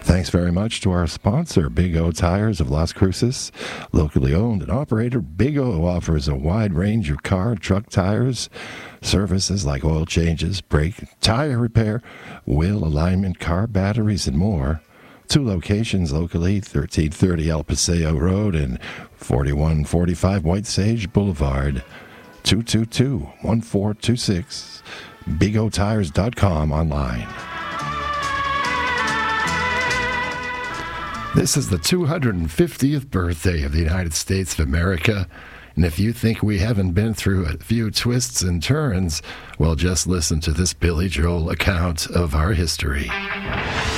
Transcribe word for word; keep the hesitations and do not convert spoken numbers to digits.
Thanks very much to our sponsor, Big O Tires of Las Cruces. Locally owned and operated, Big O offers a wide range of car and truck tires, services like oil changes, brake, tire repair, wheel alignment, car batteries, and more. Two locations locally, thirteen thirty El Paseo Road and forty-one forty-five White Sage Boulevard. two two two, one four two six, big o tires dot com online. This is the two hundred fiftieth birthday of the United States of America, and if you think we haven't been through a few twists and turns, well, just listen to this Billy Joel account of our history.